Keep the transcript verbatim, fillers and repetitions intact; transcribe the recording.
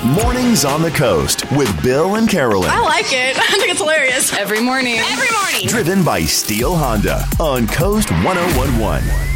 Mornings on the Coast with Bill and Carolyn. I like it. I think it's hilarious. Every morning. Every morning. Driven by Steel Honda on Coast one oh one one.